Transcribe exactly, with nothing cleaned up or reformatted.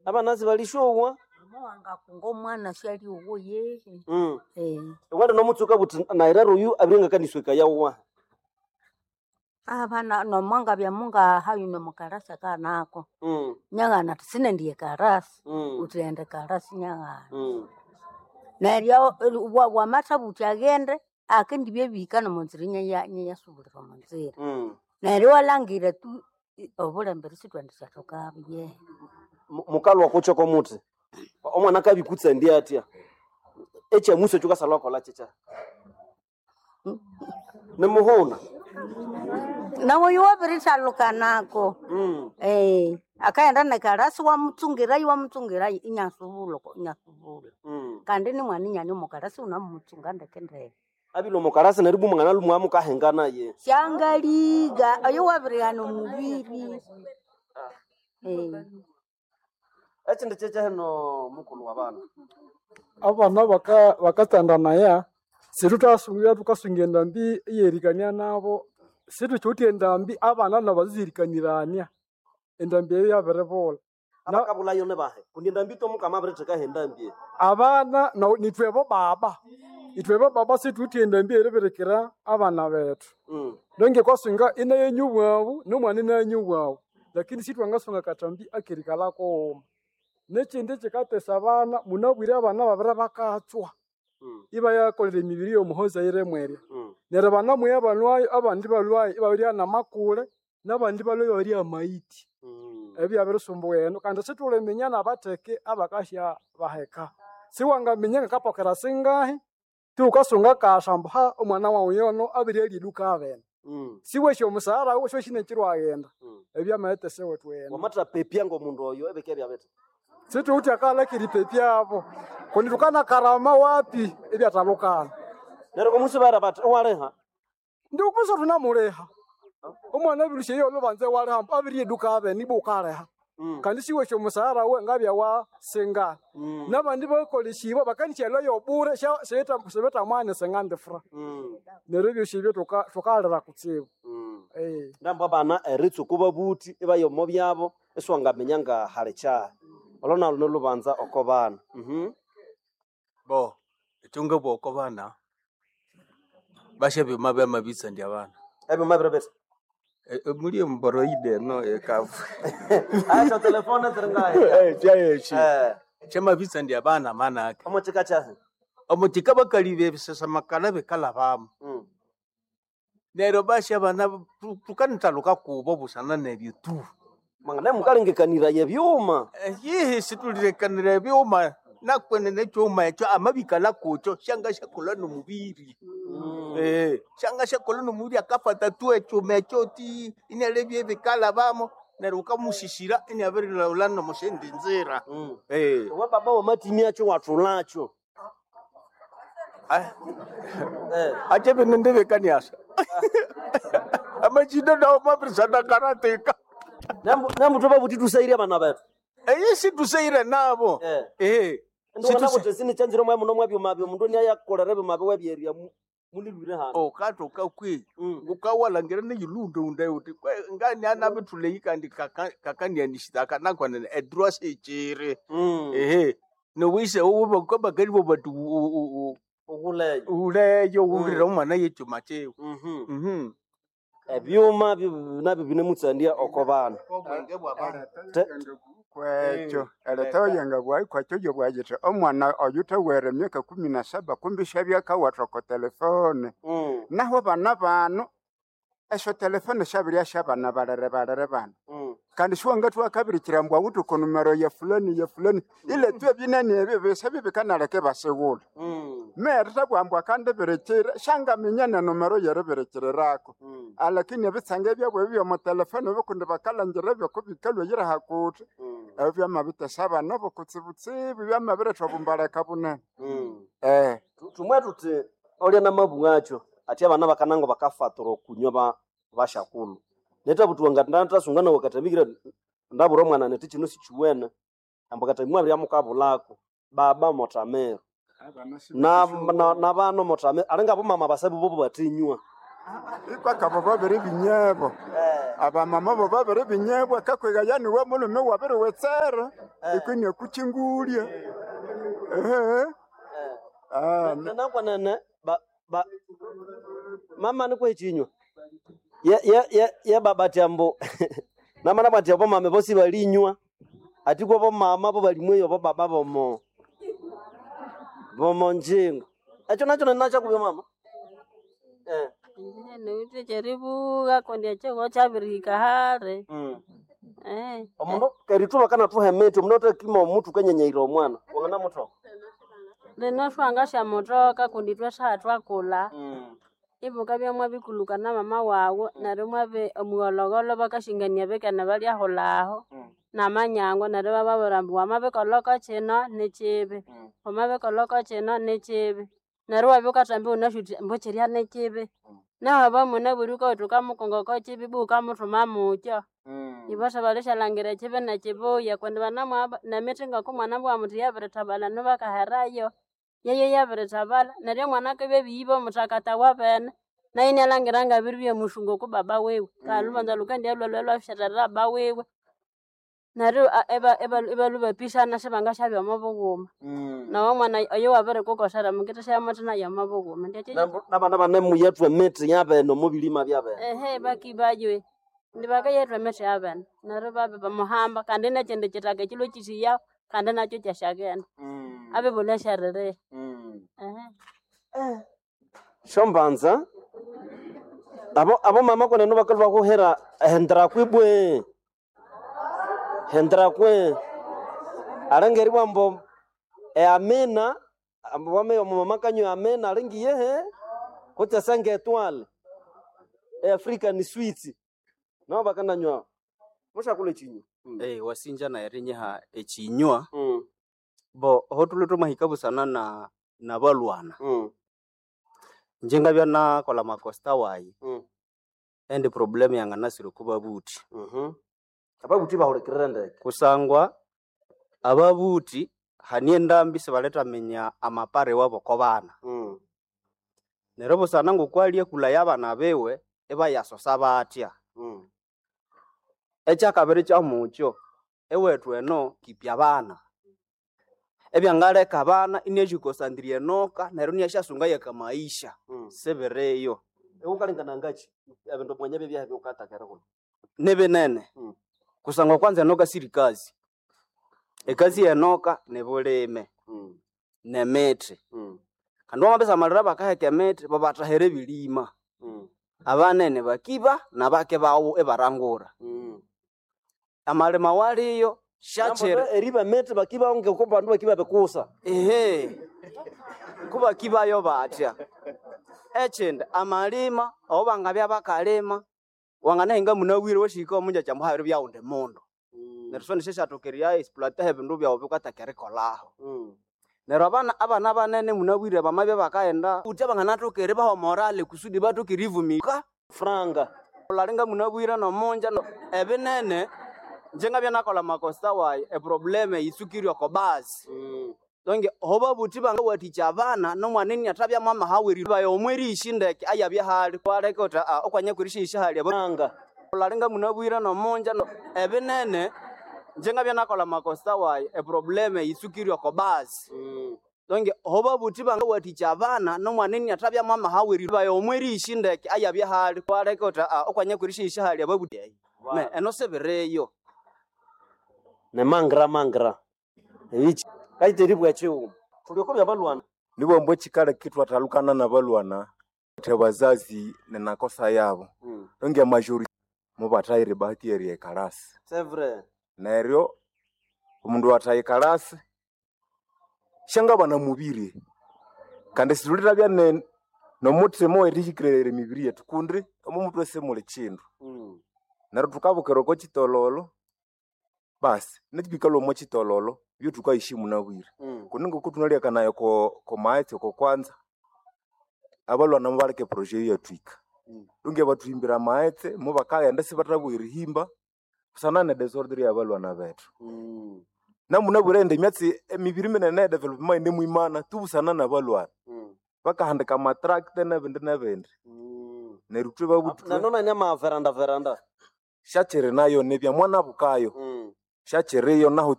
abanasi balishowa Mwanga kungo mwana shali uwo ye. mm Eh. wanda no mutsuka buti nairaro yu abirenga kanisweka yawa Abana no mwanga bya munga hayu no mukarasa kanako. mm Nyangana tsine ndiye karasi. mm Utende karasi nyangana. mm Neryo wa wa mathabuti agende akindi byebikana munzira nya nya subulira munzira. mm Neryo walangire tu obulembere sitwandisa toka bye. mukalwa kucho ko muti omwana kabikutsa ndi atia echa muso chuka saloko la chicha nemuhona Nawe yobirisa lukanako. mm Eh, akaenda nekarasi wa mutsungira wa mutsungira inyasubulo ko inyasubulo. mm Kandi ni mwani nyani mukarasi unamutsunga ndekende. abilo mukarasi naribu mangana lumwamu kahengana ye Shangaliga ayo wabirihano mubiri. Eh. echi ndi checha heno mukulu wabana abana baka bakatandana ya situtasungira tukasungenda mbi yerikania nabo situ chotenda mbi abana nabazirikanirania endambi ya berebola abakabula yone bahe kundinda mbito mukama abrete kahenda mbie abana na nitwebo baba itwebo baba situtenda mbi ereberekera abana betu mm donge kwasunga ina yenyubwabu no mwana ina yenyubwabu lakini sitwangasunga katambi akirikala ko nechinde chikatesa abana munabwire abana babira bakatswa mm iba yakolera emibiri yomuhoza iremwerya mm nere bana mwe abanwayo abandi balwayo ibabiri na makule nabandi baloyo bari amaiti mm ebi abirusumbuweno kandi situle menyana abateke abakashya baheka siwanga menyanga kapokera singahi tukasunga kashambaha omwana wawe yono abiri eliduka abene mm siwe sho musara wo sho shine kirwagenda mm ebi amaete sewe twena wamatra pepia ngo mundu oyo ebeke byabete situ uti akala kiripepi abo kunitukana karama wapi ebi atalukana nero komusi bara bat wareha ndi ukuso tunamuleha omwana bilushe yo lobanze waleha abiri eduka abe nibo kareha mm kandi siwe sho musara we ngabya wa senga mm nabandi bakolishibo bakanichelo yo bure sheta sebeta mwana sengande fra mm neribyo shibyo toka tokalera kutsibo mm eh ndamba bana eritsu kuba buti ibayo mo byabo eswanga menyanga halecha olona luno lubanza okobana mhm bo etunga bwoko bana bashabe mabe mabitsa ndi abana ebe mabrebet muri mboroide no ekavu acha telefone tringa eh jayeshi eh chama bitsa ndi abana manake omochika chahe omutika bakalibe sasa makalabe kalabam mm nero basha bana tukanitaluka kubo busana nebyo tu mangane mukalengekanira yebyuma yihi situlirekanira byuma nakwene necyuma ekyo amabikala kucyo shanga shakola no mubiri eh shanga shakola no mubiri akafata tu ecyuma ekyo ti inelebye bikala bamo neruka mushishira ine abirira ulano mushendi nzira mm eh wa baba wa matimi acho watulacho ah eh aje benendebe kaniasa amajida na mabrisana karateka nambu nambu toba buti tusaire abana betu eh situseire nabo eh eh ndo na kuti sini chanziro mwa muno mwabyo mabyo mundu ni ayakolera mabyo wabyeria mulibire hano o kato kakwi mm ukawala ngere ne yilundo unde uti ngani ana bethuleika ndi kakani yanishitaka nakwana edrose echire mm ehe no wise uba kwaba kalibo batu ukuleyo uleyo urira umwana yecho mache mhm mhm ebyuma nabyo binemutsandia okobana kwecho eletoyenga bwai kwacho yo bwajete omwana oyuta were myaka kumi na saba kumbi shabya ka watoko telefone mm naho bana bano esho telefone shabya shabana balere balere bana mm kandi shwanga twa kabiri kirambwa wutu ko numero ya fulani ya fulani ile twe binani ebe besabe bekanaleke basewula mm merta bwambwa kande berekere shanga minyana numero yere berekere rako mm alakini ebitsange byabwe byo mu telefone bokunde bakalangire byo kubikalwe yira hakuti mm ebyo mabita saba nobo kutsibutsibu byamabire twabumbala kabune mm eh tumwe tuti olya na mabungacho ati abana bakanango bakafatoro kunywa bashakulu neta butu wanga ndanta sungana wakatabikira ndaburo mwana neti kino sichiwena ambakatamwa bya mukabulako baba motamero na na, na bano motamero alenga bo mama basabu bobo batinywa ikwa kabo babere binyebo eh aba mama bo babere binyebo kakwega yani we mulume wabere wetsera ikweni akuchingulia eh ah nanakwa nene ba ba mama ni kwechinywa ya ya ya ya baba tyambo namana bati abo mama bosi balinywa ati kwa bo mama bo balimweyo bo baba bomo bomo njingo acho nacho nacha kubyo mama eh Newite jaribu gakondia chego chabirika hare. mm Eh. omundo kerituba kana tuhemete omundo kimo mutu kanyenyeiro mwana wangana muto Leno twangasha motoka kundi twasha twakula. mm Ibuka bya mwabikuluka na mama wawo nari mwabe omwologolo bakashingania bekana bali aho laho. Na manyango nari baba barambu amabe koloko chino nechibe. Omabe koloko chino nechibe. Nari wabikatambi unashuti mbocheria nechibe. Na aba muna buruka utuka mukongo ko chibi buka mutuma mucho. mm Ibasha balisha langire chibe na chibuya kwenda bana mwaba na metinga ko mwana bwa muti yabere tabala no bakaharayo. Yeye yabere tabala nari mwana ke bebibo mutakata wabene. Na ine langiranga birbiye mushungo ko baba wewe. Kalubanza lukandi yalwa lwa shatara baba wewe. Nari eba eba eba luba pisha na shebanga shabi amabuguma. mm Na wa mwana ayo wabere ko koshara mukita sha matana ya mabuguma. Ndiye nabana bane muyetwe mete yabe no mubilima byabe ehe baki bajwe ndibaka yetwa mete yaben nari babe bamuhamba kandi nachende chitake chilo chisiya kandi nacho chashagenda mm abe bolesharere mm ehe shombanza abo abo mama kone no bakalwa kuhera hendra kwibwe hendra kwe arangeri wambo e amena ambo wame mama kanyo amena arangi yehe kocha sange etwale e Africa ni sweet no bakana nywa musha kule chinyo mm. Eh wasinja na yarinye ha echinywa mm. bo hotuleto mahikabu sana na na balwana mm. njenga bya na kola makosta wayi mm. ende problem yanga nasiru kuba buti mhm ababuti bahorekerera ndeke kusangwa ababuti hanie ndambi sebaleta menya amapare wabo ko bana mm. nerobo sana ngokwalie kula yabana bewe eba yasosa batya mm. echa kabere cha mucho ewetwe no kipya bana ebyangale kabana inejikosandrie noka nero niashasunga ya kamaisha mm. sebereyo eukalingana ngachi abendo mwenye bebya byokata kerako nebe nene mm. kusangwa kwanza noka siri kazi ekazi ya noka nebuleme mm. nemete mm. kandi wamabesa malira bakaheke mete babatahere bilima mm. abanene bakiba nabake bawo ebarangura mm. amalema waliyo shachere eriba mete bakiba onge ko bandu bakiba bekusa ehe kuba kibayo batya echende amalima obanga bya bakalema wangana hinga munawire washika omunja chambo habire byaunde mondo mm. nerusoni shesha tokeria exploiter hebindu byawo bikwatakere kolaho mm. nero abana abana banene munawire bamabye bakaenda uti abangana tokere baho morale kusudi batokirivumika franga olalinga munawire no monja no ebinene njenga bya nakola makosta wayi e probleme yisukirwa ko basi mm. donge hoba buti banga waticha abana no mwaneni atabya mama hawiri bayo omweri ishindeke ayabya hali kwaleka ota okwanye kurishi ishali franga olalinga munawire no monja no ebinene njenga bya nakola makosta wayi e probleme yisukirwa ko basi mm. donge hoba buti banga waticha abana no mwaneni atabya mama hawiri bayo omweri ishindeke ayabya hali kwaleka ota okwanye kurishi ishali ababuti wow. me eno sebereyo ne mangra mangra ebichi kaiteri bwachewu tuliko bya balwana nibo mbo chikale kitu atalukana na balwana te bazazi nenakosa yabo mm. onge majority mubataire bahati eri kalasi c'est vrai neryo omundu ataye kalasi shanga bana mubiri kandi situlira bya ne no mutremo erikirere mibiri yetu kundi omuntu wese mule chindu mm. neryo tukabukero ko chitololo basi netibikalo mo chitololo byo tukayishimu na bwire mm. kuningo kutunalia kanayo ko ko maite ko kwanza abalwana mubaleke projet ya twika mm. lunge batuimbira maite mu bakagenda sibatabwira himba kusana ne desordre abalwana betu mm. na munabwirende myatsi emibiri minene development inde muimana tubusana na balwana mm. bakahandika matractor na bindi na bindi mm. nerutwe babutu na nona nyama veranda veranda shachere nayo nebya mwana bukayo mm. shachere yo naho